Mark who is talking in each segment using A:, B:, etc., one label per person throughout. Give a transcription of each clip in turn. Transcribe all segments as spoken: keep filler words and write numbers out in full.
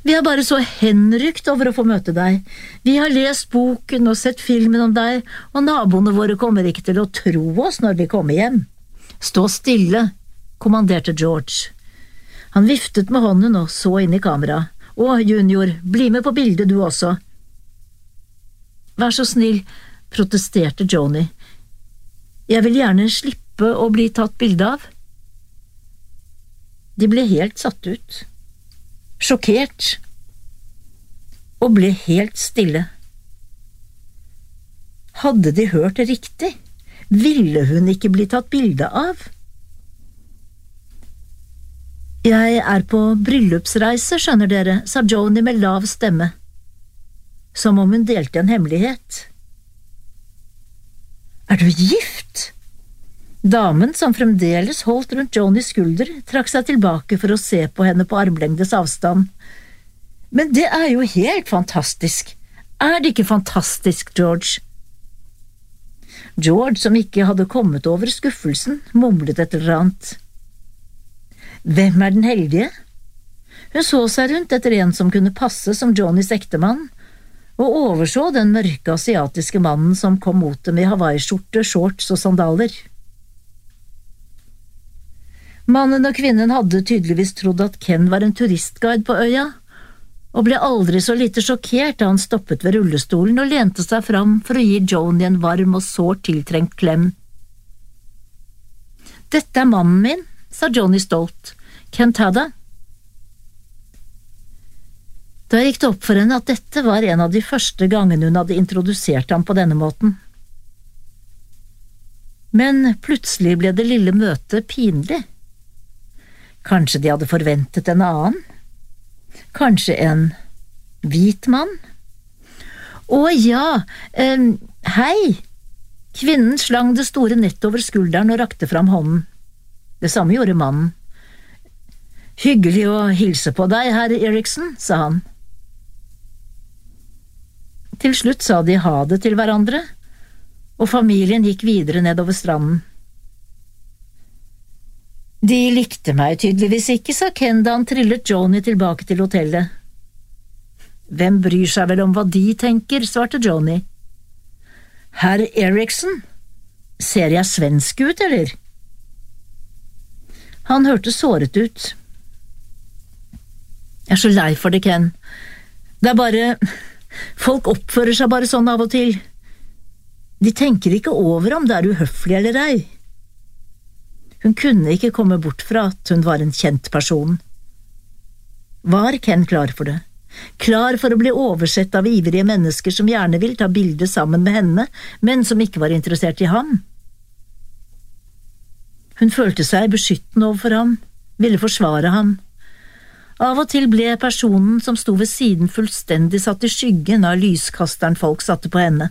A: Vi er bare så henrykt over å få møte deg. Vi har lest boken og sett filmen om deg, og naboene våre kommer ikke til å tro oss når vi kommer hjem. Stå stille, kommanderte George. Han viftet med hånden og så inn i kamera. Å, junior, bli med på bildet du også. Vær så snill, protesterte Joni. Jeg vil gjerne slippe å bli tatt bilde av. De ble helt satt ut, sjokkert, og ble helt stille. Hadde de hørt riktig? Ville hun ikke bli tatt bilde av? Jeg er på bryllupsreise, skjønner dere, sa Joni med lav stemme, som om hun delte en hemmelighet. Er du gift? Damen, som fremdeles holdt rundt Jonis skulder, trakk seg tilbake for å se på henne på armlengdes avstand. Men det er jo helt fantastisk. Er det ikke fantastisk, George? George, som ikke hadde kommet over skuffelsen, mumlet et eller annet. Hvem er den heldige? Hun så seg rundt etter en som kunne passe som Jonis ektemann, og overså den mørke asiatiske mannen som kom mot dem i Hawaii-skjorte, shorts og sandaler. Mannen og kvinnen hadde tydeligvis trodd at Ken var en turistguide på øya, og ble aldri så lite sjokkert da han stoppet ved rullestolen og lente seg fram for å gi Joni en varm og sårt tiltrengt klem. Dette er mannen min, sa Joni stolt. Ken Tada. Da gikk det opp for henne at dette var en av de første gangene hun hadde introdusert ham på denne måten. Men plutselig ble det lille møtet pinlig. Kanskje de hadde forventet en annen? Kanskje en hvit mann? Å ja, eh, hei! Kvinnen slang det store nettet over skulderen og rakte fram hånden. Det samme gjorde mannen. Hyggelig å hilse på deg, herr Eriksen, sa han. Til slutt sa de ha det til hverandre, og familien gikk videre nedover stranden. De likte meg tydeligvis ikke, sa Ken da han trillet Joni tilbake til hotellet. Hvem bryr seg vel om hva de tenker, svarte Joni. Herr Eriksen, ser jeg svensk ut, eller? Han hørte såret ut. Jeg er så lei for det, Ken. Det er bare… Folk oppfører seg bare sånn av og til. De tenker ikke over om det er uhøflig eller ei. Hun kunne ikke komme bort fra at hun var en kjent person. Var Ken klar for det? Klar for å bli oversett av ivrige mennesker som gjerne vil ta bilder sammen med henne, men som ikke var interessert i ham? Hun følte seg beskyttende overfor ham, ville forsvare ham. Av og til ble personen som sto ved siden fullstendig satt i skyggen av lyskasteren folk satte på henne.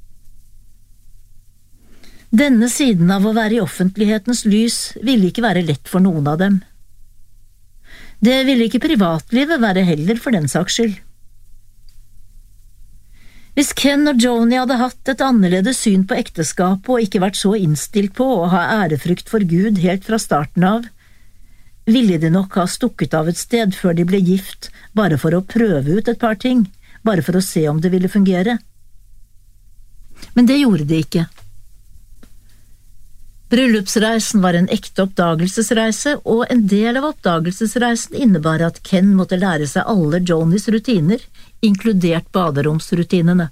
A: Denne siden av å være i offentlighetens lys ville ikke være lett for noen av dem. Det ville ikke privatlivet være heller for den saks skyld. Hvis Ken og Joni hadde hatt et annerledes syn på ekteskapet og ikke vært så innstilt på å ha ærefrykt for Gud helt fra starten av, ville de nok ha stukket av et sted før de ble gift, bare for å prøve ut et par ting, bare for å se om det ville fungere. Men det gjorde de ikke. Bryllupsreisen var en ekte oppdagelsesreise, og en del av oppdagelsesreisen innebar at Ken måtte lære seg alle Jonis rutiner, inkludert baderomsrutinene.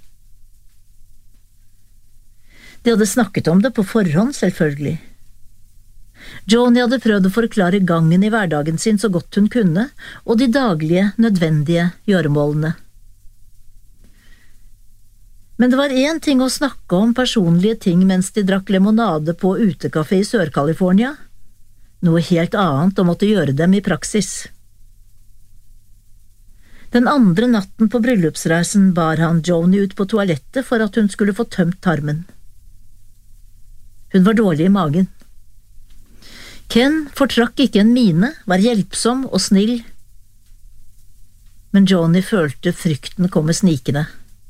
A: De hadde snakket om det på forhånd, selvfølgelig. Joni hadde prøvd å forklare gangen i hverdagen sin så godt hun kunne, og de daglige, nødvendige gjøremålene. Men det var en ting å snakke om personlige ting mens de drakk limonade på utekafé i Sør-California, noe helt annet å måtte gjøre dem i praksis. Den andre natten på bryllupsreisen bar han Joni ut på toalettet for at hun skulle få tømt tarmen. Hun var dårlig i magen. Ken fortrakk ikke en mine, var hjelpsom og snill, men Joni følte frykten komme snikende.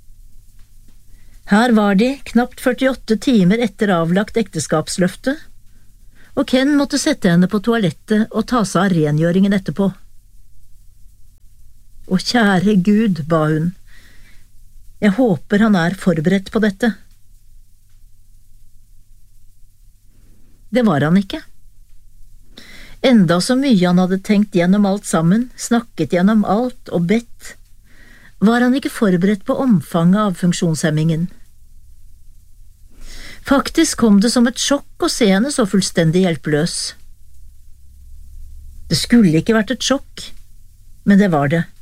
A: Her var de, knapt førtiåtte timer etter avlagt ekteskapsløfte, og Ken måtte sette henne på toalettet og ta seg av rengjøringen etterpå. Å, kjære Gud, ba hun. Jeg håper han er forberedt på dette. Det var han ikke. Enda så mye han hadde tenkt gjennom alt sammen, snakket gjennom alt og bedt, var han ikke forberedt på omfanget av funksjonshemmingen. Faktisk kom det som et sjokk å se henne så fullstendig hjelpeløs. Det skulle ikke vært et sjokk, men det var det.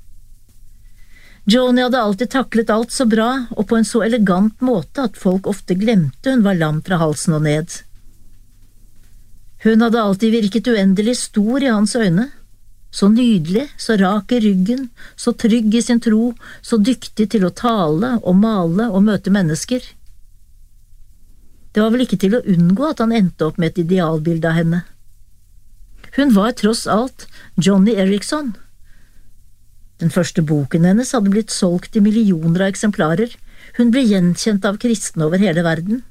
A: Joni hadde alltid taklet alt så bra og på en så elegant måte at folk ofte glemte hun var lam fra halsen og ned. Hun hadde alltid virket uendelig stor i hans øyne, så nydelig, så rak i ryggen, så trygg i sin tro, så dyktig til å tale og male og møte mennesker. Det var vel ikke til å unngå at han endte opp med et idealbilde av henne. Hun var tross alt Joni Eareckson. Den første boken hennes hadde blitt solgt i millioner av eksemplarer. Hun ble gjenkjent av kristne over hele verden.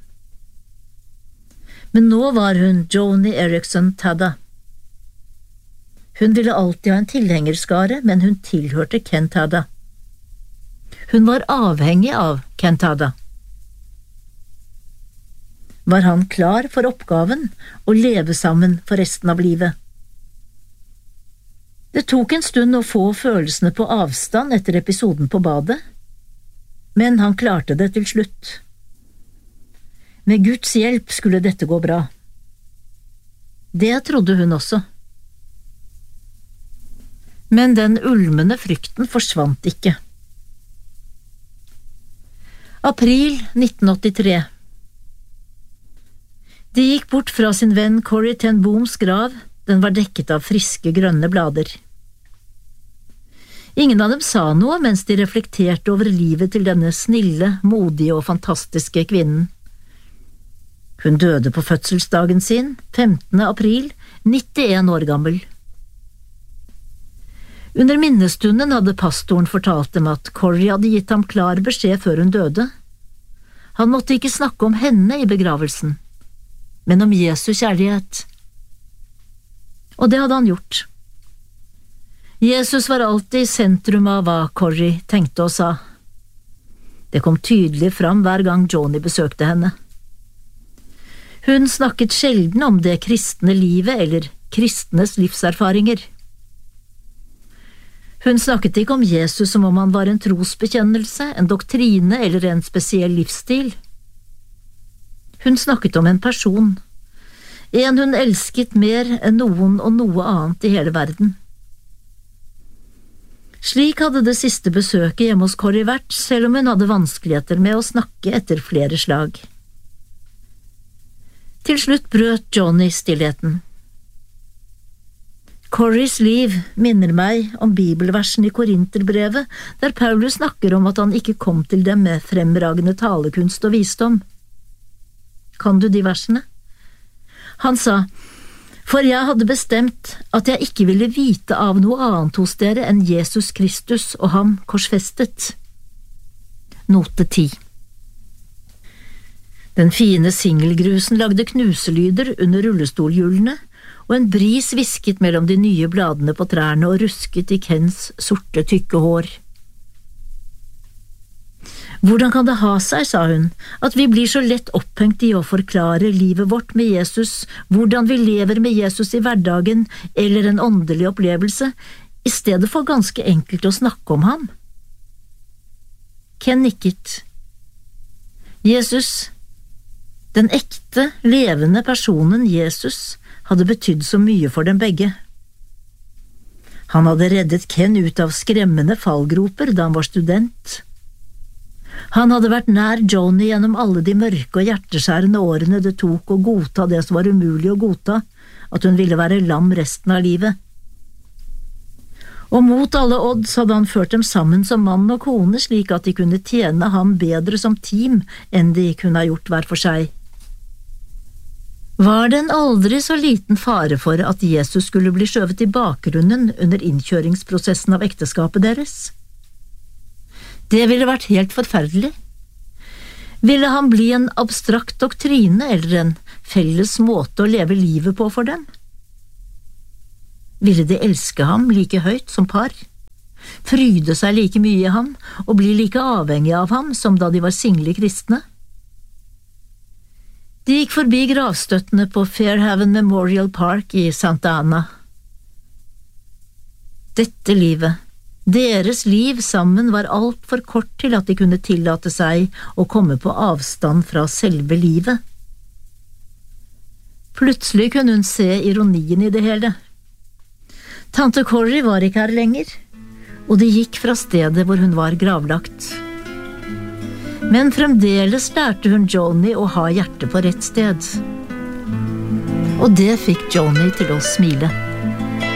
A: Men nå var hun Joni Eareckson Tada. Hun ville alltid ha en tilhengerskare, men hun tilhørte Ken Tada. Hun var avhengig av Ken Tada. Var han klar for oppgaven å leve sammen for resten av livet? Det tok en stund å få følelsene på avstand etter episoden på badet, men han klarte det til slutt. Med Guds hjelp skulle dette gå bra. Det trodde hun også. Men den ulmende frykten forsvant ikke. April nitten åttitre. De gikk bort fra sin venn Corrie ten Booms grav. Den var dekket av friske, grønne blader. Ingen av dem sa noe mens de reflekterte over livet til denne snille, modige og fantastiske kvinnen. Hun døde på fødselsdagen sin, femtende april, nittien år gammel. Under minnestunden hadde pastoren fortalt dem at Corrie hadde gitt ham klar beskjed før hun døde. Han måtte ikke snakke om henne i begravelsen, men om Jesu kjærlighet. Og det hadde han gjort. Jesus var alltid i sentrum av hva Corrie tenkte og sa. Det kom tydelig fram hver gang Joni besøkte henne. Hun snakket sjelden om det kristne livet eller kristnes livserfaringer. Hun snakket ikke om Jesus som om han var en trosbekjennelse, en doktrine eller en spesiell livsstil. Hun snakket om en person, en hun elsket mer enn noen og noe annet i hele verden. Slik hadde det siste besøket hjemme hos Corrie vært, selv om hun hadde vanskeligheter med å snakke etter flere slag. Til slutt brøt Joni stillheten. Corries liv minner meg om bibelversen i Korinterbrevet, der Paulus snakker om at han ikke kom til dem med fremragende talekunst og visdom. Kan du de versene? Han sa, for jeg hadde bestemt at jeg ikke ville vite av noe annet hos dere enn Jesus Kristus og ham korsfestet. Note ti. Den fine singelgrusen lagde knuselyder under rullestolhjulene, og en bris visket mellom de nye bladene på trærne og rusket i Kens sorte, tykke hår. Hvordan kan det ha seg, sa hun, at vi blir så lett opphengt i å forklare livet vårt med Jesus, hvordan vi lever med Jesus i hverdagen eller en åndelig opplevelse, i stedet for ganske enkelt å snakke om ham? Ken nikket. Jesus, den ekte, levende personen Jesus, hadde betydd så mye for dem begge. Han hadde reddet Ken ut av skremmende fallgroper da han var student. Han hadde vært nær Joni gjennom alle de mørke og hjerteskjærende årene det tok å godta det som var umulig å godta, at hun ville være lam resten av livet. Og mot alle odds hadde han ført dem sammen som mann og kone, slik at de kunne tjene ham bedre som team enn de kunne ha gjort hver for seg. Var det en aldri så liten fare for at Jesus skulle bli skjøvet i bakgrunnen under innkjøringsprosessen av ekteskapet deres? Det ville vært helt forferdelig. Ville han bli en abstrakt doktrine eller en felles måte å leve livet på for dem? Ville de elske ham like høyt som par? fryde seg like mye i ham og bli like avhengig av ham som da de var single kristne. De gikk forbi gravstøttene på Fairhaven Memorial Park i Santa Ana. Dette livet, deres liv sammen, var alt for kort til at de kunne tillate seg å komme på avstand fra selve livet. Plutselig kunne hun se ironien i det hele. Tante Corrie var ikke her lenger, og de gikk fra stedet hvor hun var gravlagt. Men fremdeles lærte hun Joni å ha hjertet på rett sted. Og det fikk Joni til å smile.